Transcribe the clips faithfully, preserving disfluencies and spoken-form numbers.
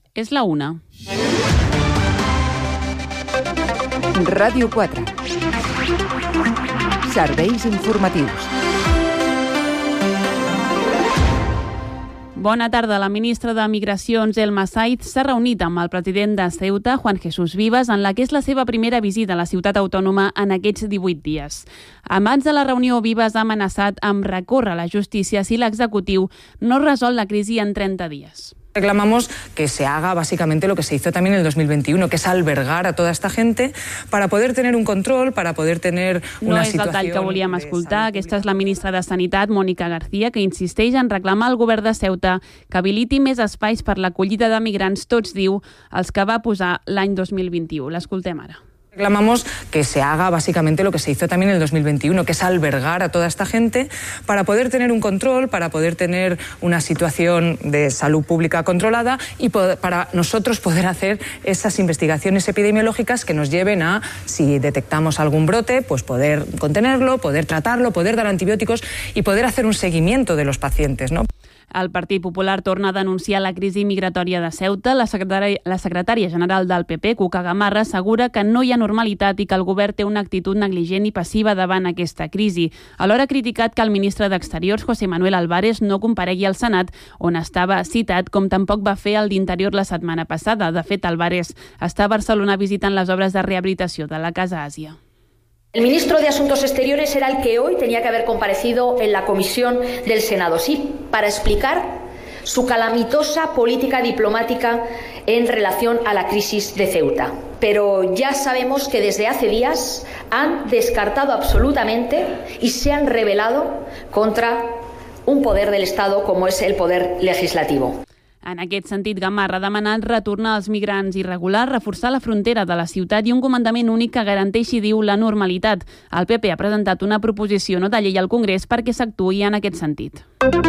És la una. Ràdio quatre. Serveis informatius. Bona tarda. La ministra de Migracions, Elma Saiz, s'ha reunit amb el president de Ceuta, Juan Jesús Vivas, en la que és la seva primera visita a la ciutat autònoma en aquests divuit dies. Abans de la reunió, Vivas ha amenaçat amb recórrer a la justícia si l'executiu no resol la crisi en trenta dies. Reclamamos que se haga básicamente lo que se hizo también en el dos mil veintiuno, que es albergar a toda esta gente para poder tener un control, para poder tener una situació... No és el tall que volíem escoltar. Aquesta és la ministra de Sanitat, Mónica García, que insisteix en reclamar al govern de Ceuta que habiliti més espais per l'acollida de migrants, tots diu, els que va posar l'any dos mil vint-i-u. L'escoltem ara. Reclamamos que se haga básicamente lo que se hizo también en el dos mil veintiuno, que es albergar a toda esta gente para poder tener un control, para poder tener una situación de salud pública controlada y poder, para nosotros poder hacer esas investigaciones epidemiológicas que nos lleven a, si detectamos algún brote, pues poder contenerlo, poder tratarlo, poder dar antibióticos y poder hacer un seguimiento de los pacientes, ¿no? El Partit Popular torna a denunciar la crisi migratòria de Ceuta. La secretària, la secretària general del P P, Cuca Gamarra, assegura que no hi ha normalitat i que el govern té una actitud negligent i passiva davant aquesta crisi. Alhora ha criticat que el ministre d'Exteriors, José Manuel Álvarez, no comparegui al Senat, on estava citat, com tampoc va fer el d'Interior la setmana passada. De fet, Álvarez està a Barcelona visitant les obres de rehabilitació de la Casa Àsia. El ministro de Asuntos Exteriores era el que hoy tenía que haber comparecido en la comisión del Senado, sí, para explicar su calamitosa política diplomática en relación a la crisis de Ceuta. Pero ya sabemos que desde hace días han descartado absolutamente y se han rebelado contra un poder del Estado como es el poder legislativo. En aquest sentit, Gamarra ha demanat retornar els migrants irregulars, reforçar la frontera de la ciutat i un comandament únic que garanteixi, diu, la normalitat. El P P ha presentat una proposició no de llei al Congrés perquè s'actuï en aquest sentit.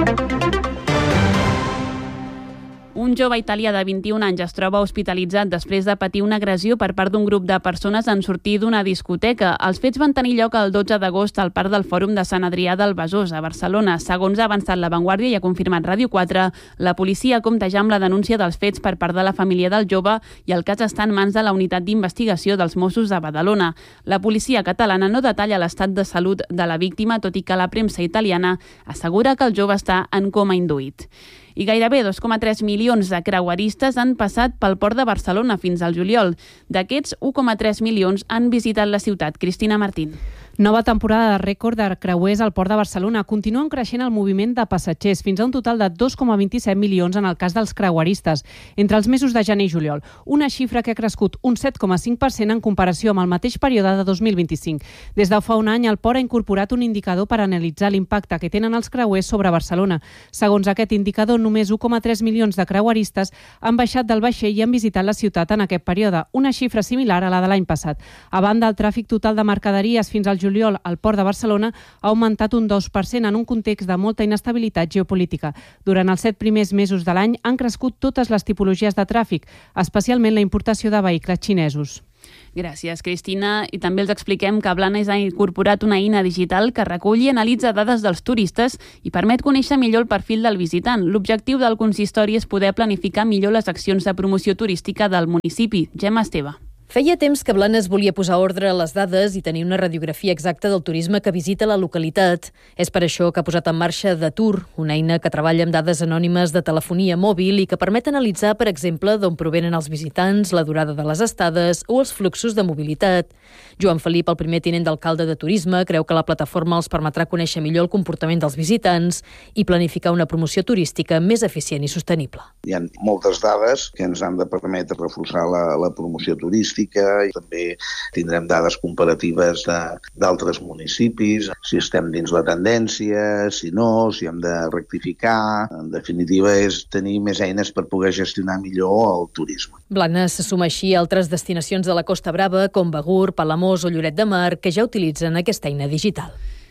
Un jove italià de vint-i-un anys es troba hospitalitzat després de patir una agressió per part d'un grup de persones en sortir d'una discoteca. Els fets van tenir lloc el dotze d'agost al Parc del Fòrum de Sant Adrià del Besòs, a Barcelona. Segons ha avançat La Vanguardia i ha confirmat Ràdio quatre, la policia compta ja amb la denúncia dels fets per part de la família del jove i el cas està en mans de la unitat d'investigació dels Mossos de Badalona. La policia catalana no detalla l'estat de salut de la víctima, tot i que la premsa italiana assegura que el jove està en coma induït. I gairebé dos coma tres milions de creueristes han passat pel port de Barcelona fins al juliol. D'aquests, u coma tres milions han visitat la ciutat. Cristina Martín. Nova temporada de rècord de creuers al port de Barcelona. Continuen creixent el moviment de passatgers, fins a un total de dos coma vint-i-set milions en el cas dels creueristes, entre els mesos de gener i juliol. Una xifra que ha crescut un set coma cinc per cent en comparació amb el mateix període de dos mil vint-i-cinc. Des de fa un any, el port ha incorporat un indicador per analitzar l'impacte que tenen els creuers sobre Barcelona. Segons aquest indicador, només u coma tres milions de creueristes han baixat del vaixell i han visitat la ciutat en aquest període, una xifra similar a la de l'any passat. A banda, el tràfic total de mercaderies fins al juliol al port de Barcelona ha augmentat un dos per cent en un context de molta inestabilitat geopolítica. Durant els set primers mesos de l'any han crescut totes les tipologies de tràfic, especialment la importació de vehicles xinesos. Gràcies, Cristina. I també els expliquem que Blanes ha incorporat una eina digital que recull i analitza dades dels turistes i permet conèixer millor el perfil del visitant. L'objectiu del consistori és poder planificar millor les accions de promoció turística del municipi. Gemma Esteve. Feia temps que Blanes volia posar ordre a les dades i tenir una radiografia exacta del turisme que visita la localitat. És per això que ha posat en marxa Datur, una eina que treballa amb dades anònimes de telefonia mòbil i que permet analitzar, per exemple, d'on provenen els visitants, la durada de les estades o els fluxos de mobilitat. Joan Felip, el primer tinent d'alcalde de Turisme, creu que la plataforma els permetrà conèixer millor el comportament dels visitants i planificar una promoció turística més eficient i sostenible. Hi ha moltes dades que ens han de permetre reforçar la, la promoció turística i també tindrem dades comparatives d'altres municipis, si estem dins la tendència, si no, si hem de rectificar. En definitiva, és tenir més eines per poder gestionar millor el turisme. Blanes se suma així a altres destinacions de la Costa Brava, com Begur, Palamós o Lloret de Mar, que ja utilitzen aquesta eina digital.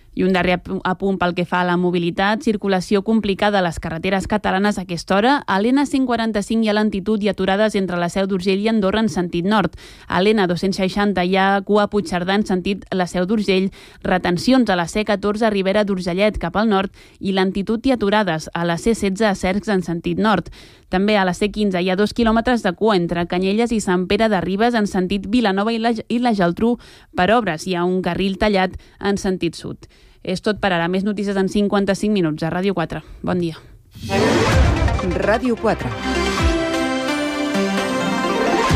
I un darrer apunt pel que fa a la mobilitat, circulació complicada a les carreteres catalanes a aquesta hora. A l'E N cent quaranta-cinc hi ha lentitud i aturades entre la Seu d'Urgell i Andorra en sentit nord. A l'E N dos-cents seixanta hi ha cua a Puigcerdà en sentit la Seu d'Urgell, retencions a la C catorze a Ribera d'Urgellet cap al nord i lentitud i aturades a la C setze a Cercs en sentit nord. També a la C quinze hi ha dos quilòmetres de cua entre Canyelles i Sant Pere de Ribes en sentit Vilanova i la, i la Geltrú per obres. Hi ha un carril tallat en sentit sud. És tot per ara. Més notícies en cinquanta-cinc minuts a Ràdio quatre. Bon dia. Ràdio quatre.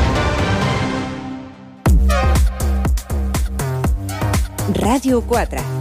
Ràdio quatre.